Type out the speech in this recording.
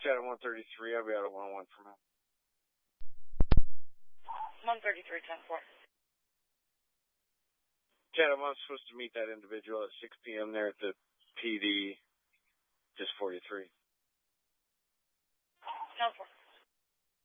Chad at 133. I'll be out at 101 for now. 133, 10-4. Chad, I'm supposed to meet that individual at 6 p.m. there at the PD, just 43. 10-4.